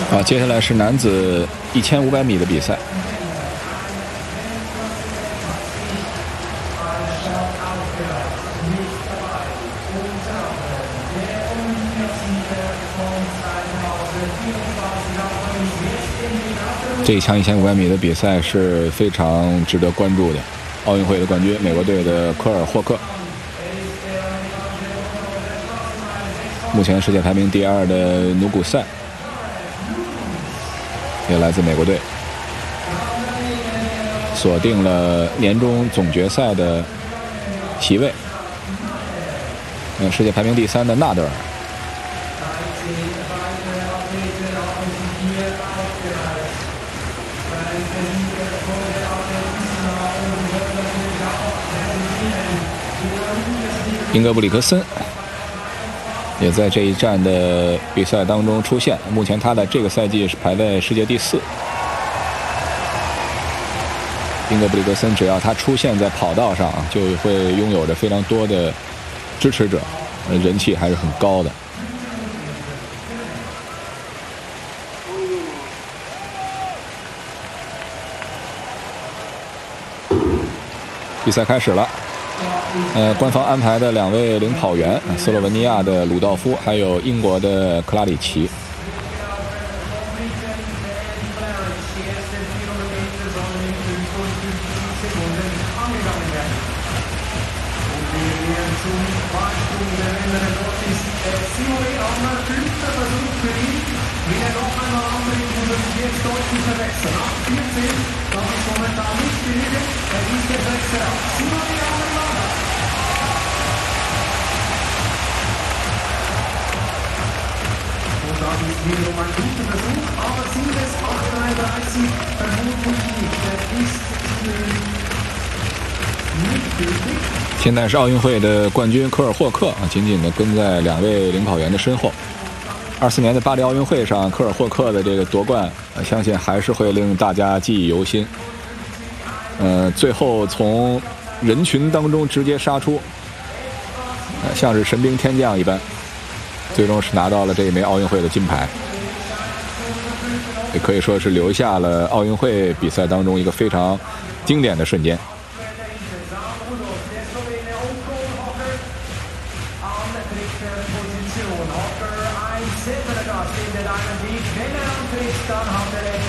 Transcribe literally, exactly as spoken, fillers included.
好，接下来是男子一千五百米的比赛。这一项一千五百米的比赛是非常值得关注的。奥运会的冠军，美国队的科尔霍克，目前世界排名第二的努古塞，也来自美国队，锁定了年终总决赛的席位。嗯，世界排名第三的纳德尔，英格布里克森也在这一站的比赛当中出现，目前他的这个赛季是排在世界第四。英格布里克森只要他出现在跑道上，就会拥有着非常多的支持者，人气还是很高的。比赛开始了。呃，官方安排的两位领跑员，斯洛文尼亚的鲁道夫，还有英国的克拉里奇。现在是奥运会的冠军科尔霍克啊，紧紧的跟在两位领跑员的身后。二四年的巴黎奥运会上，科尔霍克的这个夺冠，相信还是会令大家记忆犹新。呃，最后从人群当中直接杀出，呃，像是神兵天将一般，最终是拿到了这一枚奥运会的金牌，也可以说是留下了奥运会比赛当中一个非常经典的瞬间。